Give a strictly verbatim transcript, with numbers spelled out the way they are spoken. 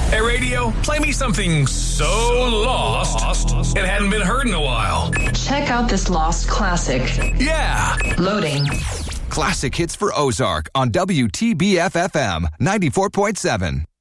Hey, radio, play me something so lost it hadn't been heard in a while. Check out this lost classic. Yeah. Loading. Classic hits for Ozark on W T B F F M ninety-four point seven.